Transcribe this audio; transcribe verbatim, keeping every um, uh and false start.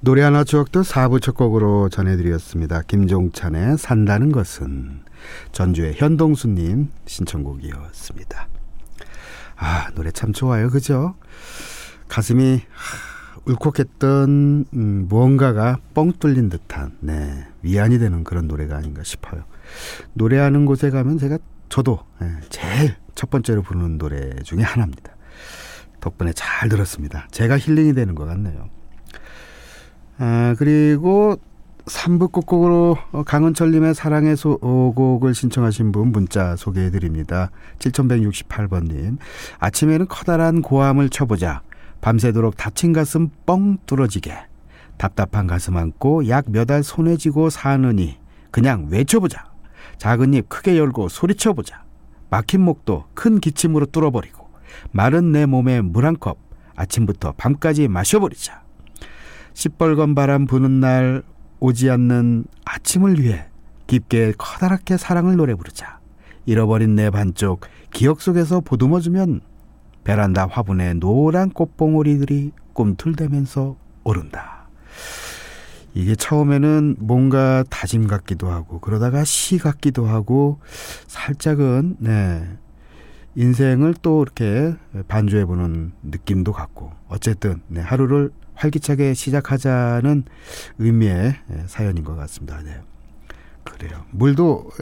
노래 하나 추억도 사 부 첫 곡으로 전해드렸습니다. 김종찬의 산다는 것은, 전주의 현동수님 신청곡이었습니다. 아, 노래 참 좋아요, 그죠? 가슴이 울컥했던 음, 무언가가 뻥 뚫린 듯한, 네, 위안이 되는 그런 노래가 아닌가 싶어요. 노래하는 곳에 가면 제가 저도 네, 제일 첫 번째로 부르는 노래 중에 하나입니다. 덕분에 잘 들었습니다. 제가 힐링이 되는 것 같네요. 아, 그리고 삼 부 끝곡으로 강은철님의 사랑의 소곡을 신청하신 분 문자 소개해드립니다. 칠천백육십팔 번님. 아침에는 커다란 고함을 쳐보자. 밤새도록 다친 가슴 뻥 뚫어지게. 답답한 가슴 안고 약 몇 알 손에 쥐고 사느니 그냥 외쳐보자. 작은 입 크게 열고 소리쳐보자. 막힌 목도 큰 기침으로 뚫어버리고 마른 내 몸에 물 한 컵 아침부터 밤까지 마셔버리자. 시뻘건 바람 부는 날 오지 않는 아침을 위해 깊게 커다랗게 사랑을 노래 부르자. 잃어버린 내 반쪽 기억 속에서 보듬어주면 베란다 화분에 노란 꽃봉오리들이 꿈틀대면서 오른다. 이게 처음에는 뭔가 다짐 같기도 하고 그러다가 시 같기도 하고 살짝은 네, 인생을 또 이렇게 반주해보는 느낌도 같고 어쨌든 네, 하루를 활기차게 시작하자는 의미의 사연인 것 같습니다. 네. 그래요. 물도